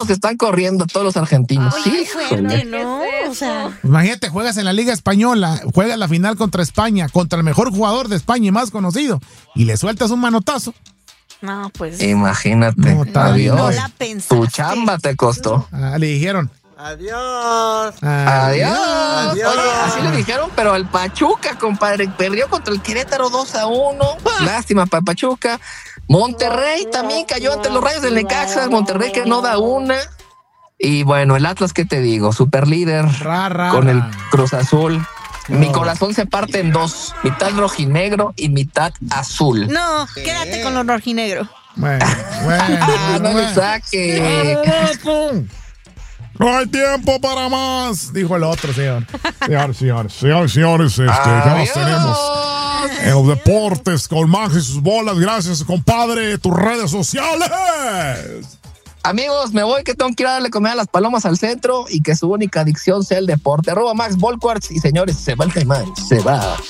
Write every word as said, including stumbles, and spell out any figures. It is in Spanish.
los están corriendo, todos los argentinos. Ay, Sí, fuerte, ¿no? O sea, imagínate, juegas en la Liga Española, juegas la final contra España, contra el mejor jugador de España y más conocido, y le sueltas un manotazo. no, pues. imagínate. No, Adiós. no la pensaste. Tu chamba te costó. Ah, le dijeron. Adiós. Adiós. Adiós. Oye, así le dijeron, pero el Pachuca, compadre, perdió contra el Querétaro dos a uno. Lástima para Pachuca. Monterrey también cayó ante los Rayos del Necaxa. Monterrey que no da una. Y bueno, el Atlas, ¿qué te digo? Super líder Ra, ra, con el ra. Cruz Azul. No. Mi corazón se parte en dos, mitad rojinegro y mitad azul. No, quédate con lo rojinegro. Bueno, bueno. Ah, no le bueno. saque. No hay tiempo para más, dijo el otro señor. Señores, señores, señores, señores, este, ya nos tenemos en los deportes con Max y sus bolas. Gracias, compadre. Tus redes sociales. Amigos, me voy que tengo que ir a darle comida a las palomas al centro y que su única adicción sea el deporte. Arroba Max Volquarts y señores, se va el caimán, se va.